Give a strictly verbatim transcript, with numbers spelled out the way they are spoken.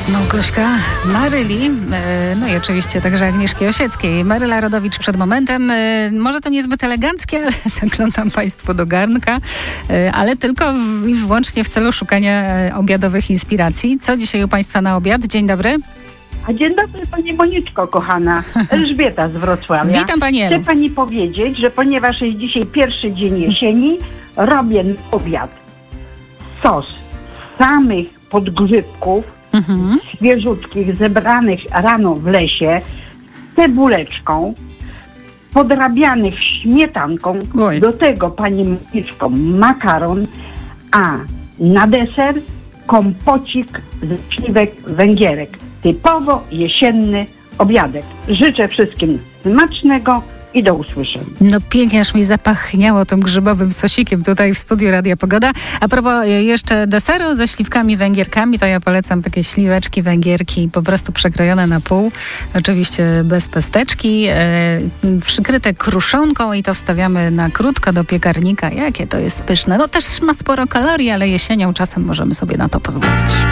Małgośka, Maryli, no i oczywiście także Agnieszki Osieckiej. Maryla Rodowicz przed momentem. Może to niezbyt eleganckie, ale zaglądam Państwu do garnka, ale tylko i wyłącznie w celu szukania obiadowych inspiracji. Co dzisiaj u Państwa na obiad? Dzień dobry. A dzień dobry Pani Moniczko, kochana. Elżbieta z Wrocławia. Witam Pani Elu. Chcę Pani powiedzieć, że ponieważ jest dzisiaj pierwszy dzień jesieni, robię na obiad sos samych podgrzybków, mhm. świeżutkich, zebranych rano w lesie, cebuleczką, podrabianych śmietanką. Oj. Do tego, Pani Moniczko, makaron, a na deser kompocik ze śliwek węgierek. Typowo jesienny obiadek. Życzę wszystkim smacznego i do usłyszenia. No pięknie, aż mi zapachniało tym grzybowym sosikiem tutaj w studiu Radia Pogoda. A propos jeszcze deseru ze śliwkami węgierkami, to ja polecam takie śliweczki węgierki po prostu przekrojone na pół. Oczywiście bez pesteczki, e, przykryte kruszonką i to wstawiamy na krótko do piekarnika. Jakie to jest pyszne. No też ma sporo kalorii, ale jesienią czasem możemy sobie na to pozwolić.